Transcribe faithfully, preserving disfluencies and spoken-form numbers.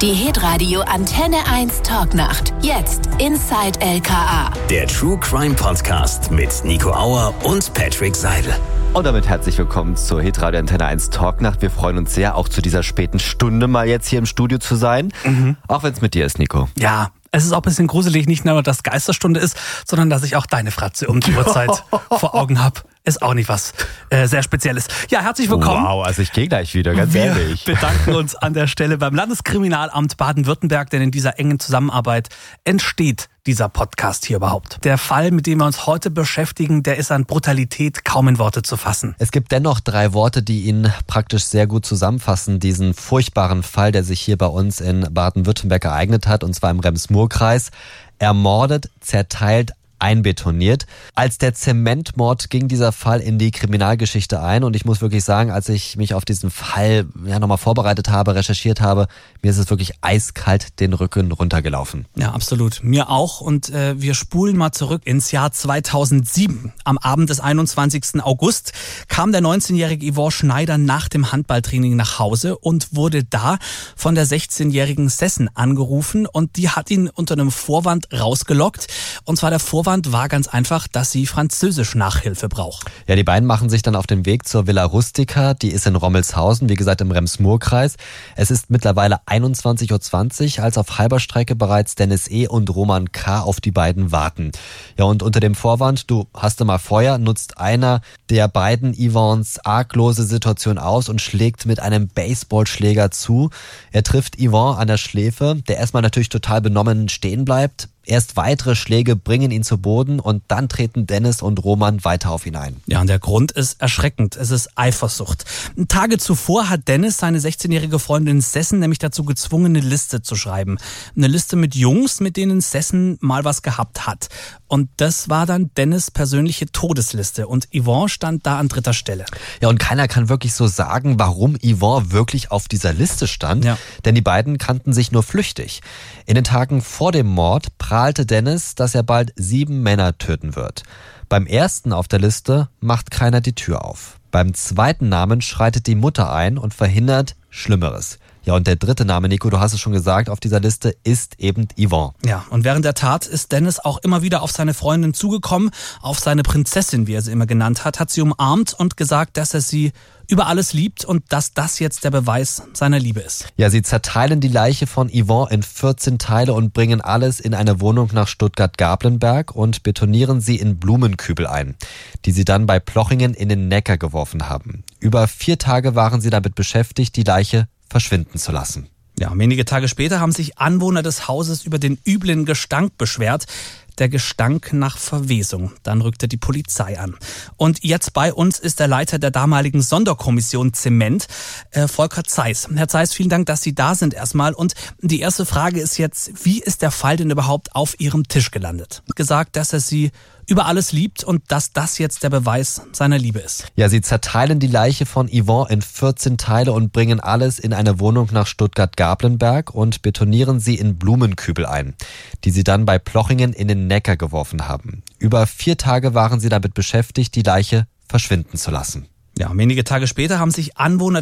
Die Hitradio Antenne eins Talknacht. Jetzt Inside L K A. Der True Crime Podcast mit Nico Auer und Patrick Seidel. Und damit herzlich willkommen zur Hitradio Antenne eins Talknacht. Wir freuen uns sehr, auch zu dieser späten Stunde mal jetzt hier im Studio zu sein. Mhm. Auch wenn es mit dir ist, Nico. Ja, es ist auch ein bisschen gruselig, nicht nur, dass Geisterstunde ist, sondern dass ich auch deine Fratze um die Uhrzeit vor Augen habe. Ist auch nicht was äh, sehr Spezielles. Ja, herzlich willkommen. Wow, also ich gehe gleich wieder, ganz Wir ehrlich. Wir bedanken uns an der Stelle beim Landeskriminalamt Baden-Württemberg, denn in dieser engen Zusammenarbeit entsteht dieser Podcast hier überhaupt. Der Fall, mit dem wir uns heute beschäftigen, der ist an Brutalität kaum in Worte zu fassen. Es gibt dennoch drei Worte, die ihn praktisch sehr gut zusammenfassen, diesen furchtbaren Fall, der sich hier bei uns in Baden-Württemberg ereignet hat, und zwar im Rems-Murr-Kreis. Ermordet, zerteilt, einbetoniert. Als der Zementmord ging dieser Fall in die Kriminalgeschichte ein, und ich muss wirklich sagen, als ich mich auf diesen Fall ja nochmal vorbereitet habe, recherchiert habe, mir ist es wirklich eiskalt den Rücken runtergelaufen. Ja, absolut. Mir auch. Und äh, wir spulen mal zurück ins Jahr zweitausendsieben. Am Abend des einundzwanzigsten August kam der neunzehnjährige Yvonne Schneider nach dem Handballtraining nach Hause und wurde da von der sechzehnjährigen Sessen angerufen, und die hat ihn unter einem Vorwand rausgelockt. Und zwar der Vorwand war ganz einfach, dass sie Französisch-Nachhilfe braucht. Ja, die beiden machen sich dann auf den Weg zur Villa Rustica, die ist in Rommelshausen, wie gesagt im Rems-Murr-Kreis. Es ist mittlerweile einundzwanzig Uhr zwanzig, als auf halber Strecke bereits Dennis E. und Roman K. auf die beiden warten. Ja, und unter dem Vorwand, du hast du mal Feuer, nutzt einer der beiden Yvonnes arglose Situation aus und schlägt mit einem Baseballschläger zu. Er trifft Yvonne an der Schläfe, der erstmal natürlich total benommen stehen bleibt. Erst weitere Schläge bringen ihn zu Boden, und dann treten Dennis und Roman weiter auf ihn ein. Ja, und der Grund ist erschreckend. Es ist Eifersucht. Tage zuvor hat Dennis seine sechzehnjährige Freundin Sessen nämlich dazu gezwungen, eine Liste zu schreiben. Eine Liste mit Jungs, mit denen Sessen mal was gehabt hat. Und das war dann Dennis' persönliche Todesliste. Und Yvonne stand da an dritter Stelle. Ja, und keiner kann wirklich so sagen, warum Yvonne wirklich auf dieser Liste stand. Ja. Denn die beiden kannten sich nur flüchtig. In den Tagen vor dem Mord prahlte Dennis, dass er bald sieben Männer töten wird. Beim ersten auf der Liste macht keiner die Tür auf. Beim zweiten Namen schreitet die Mutter ein und verhindert Schlimmeres. Ja, und der dritte Name, Nico, du hast es schon gesagt, auf dieser Liste ist eben Yvonne. Ja, und während der Tat ist Dennis auch immer wieder auf seine Freundin zugekommen, auf seine Prinzessin, wie er sie immer genannt hat, hat sie umarmt und gesagt, dass er sie über alles liebt und dass das jetzt der Beweis seiner Liebe ist. Ja, sie zerteilen die Leiche von Yvonne in vierzehn Teile und bringen alles in eine Wohnung nach Stuttgart-Gablenberg und betonieren sie in Blumenkübel ein, die sie dann bei Plochingen in den Neckar geworfen haben. Über vier Tage waren sie damit beschäftigt, die Leiche verschwinden zu lassen. Ja, wenige Tage später haben sich Anwohner des Hauses über den üblen Gestank beschwert. Der Gestank nach Verwesung. Dann rückte die Polizei an. Und jetzt bei uns ist der Leiter der damaligen Sonderkommission Zement, äh, Volker Zeiss. Herr Zeiss, vielen Dank, dass Sie da sind erstmal. Und die erste Frage ist jetzt, wie ist der Fall denn überhaupt auf Ihrem Tisch gelandet? Gesagt, dass er Sie über alles liebt und dass das jetzt der Beweis seiner Liebe ist. Ja, sie zerteilen die Leiche von Yvonne in vierzehn Teile und bringen alles in eine Wohnung nach Stuttgart-Gablenberg und betonieren sie in Blumenkübel ein, die sie dann bei Plochingen in den Neckar geworfen haben. Über vier Tage waren sie damit beschäftigt, die Leiche verschwinden zu lassen. Ja, wenige Tage später haben sich Anwohner